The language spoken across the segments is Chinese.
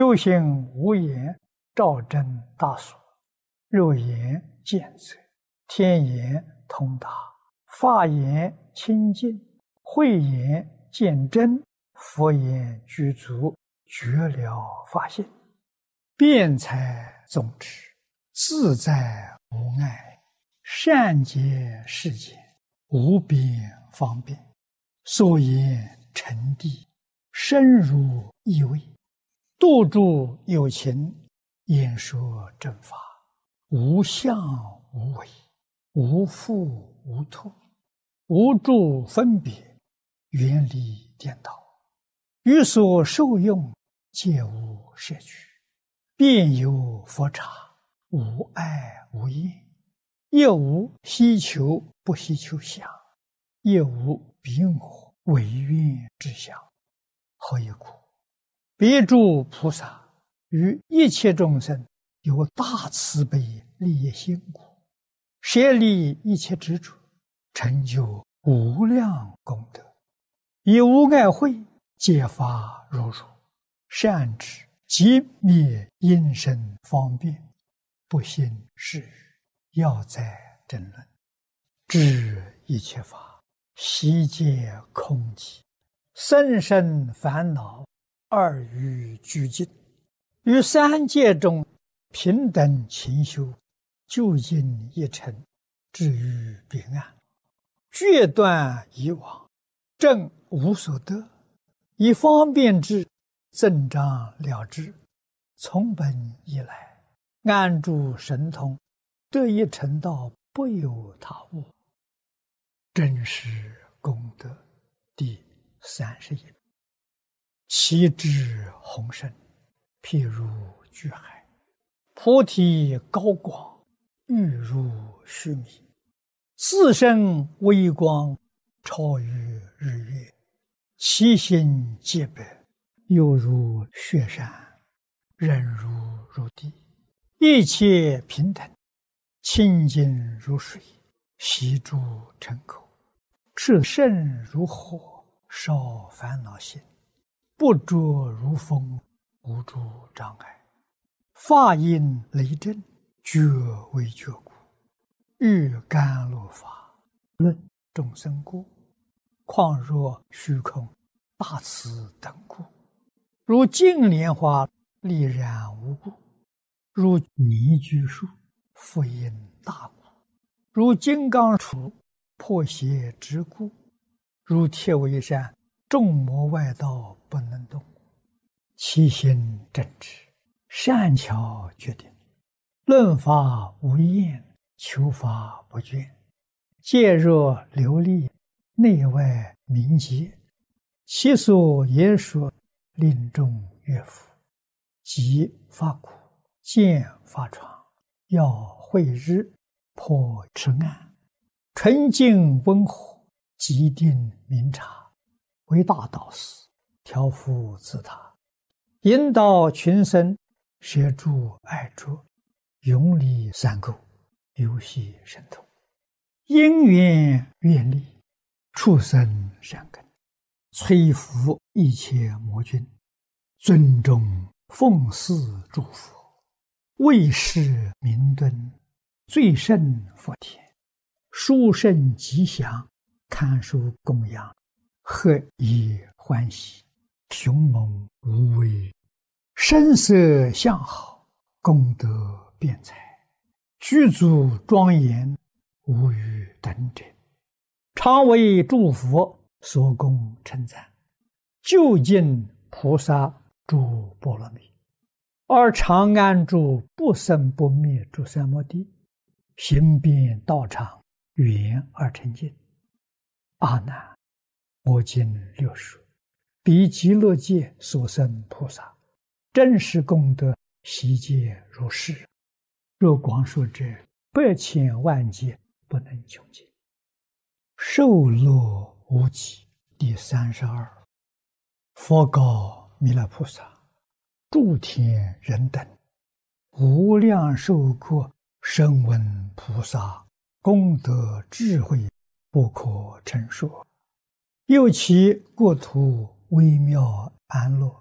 有形无言，照真大所；肉眼见则，天眼通达；法眼清净，慧眼见真，佛眼具足，觉了法性，辩才宗旨，自在无碍，善解世间，无边方便，所言诚谛，深入意味，度诸有情，演说正法，无相无为，无复无脱，无诸分别，远离颠倒，于所受用，皆无摄取，遍有佛刹，无碍无厌，亦无希求不希求相，亦无彼我唯愿之相。何以故？别诸菩萨于一切众生有大慈悲利益心故，舍离一切执着，成就无量功德，以无碍慧解法如如，善知即灭因身方便，不信是语，要在争论，知一切法悉皆空寂，甚深烦恼二欲俱尽，于三界中平等勤修，究竟一尘，至于彼岸，决断以往，正无所得，以方便智增长了之，从本以来，安住神通，得以成道，不有他物。真实功德第31。其智宏深，譬如巨海；菩提高广，欲如须弥。自身微光，超于日月；其心洁白，犹如雪山，忍如地。一切平等，清净如水，悉诸尘口。炽盛如火，烧烦恼心。不着如风，无诸障碍，法音雷震，觉为觉故。欲甘露法，论众生故。况若虚空，大慈等故。如净莲花，丽然无故；如泥居树，复因大故；如金刚杵，破邪之故；如铁围山，众魔外道不能动。其心正直，善巧决定，论法无厌，求法不倦，戒若流利，内外明洁。其所言说，令众悦服。即法苦，见法床，要慧日，破痴暗，纯净温和，极定明察，为大导师，调伏自他，引导群生，摄诸爱着，永离三垢，游戏神通，因缘愿力，畜生善根，摧伏一切魔君，尊重奉祀诸佛，为世明敦，最胜佛田，殊胜吉祥，堪受供养，何以欢喜，雄猛无畏，声色相好，功德辩才，具足庄严，无与等者，常为诸佛所供称赞，究竟菩萨诸波罗蜜，而常安住不生不灭诸三摩地，行遍道场，圆而成净。阿难，我今略说，彼极乐界所生菩萨，真实功德悉皆如是。若广说者，100千万劫不能穷尽。受乐无极第32。佛告弥勒菩萨：诸天人等，无量寿国声闻菩萨功德智慧，不可称说。又其国土微妙安乐，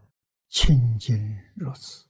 清净如此。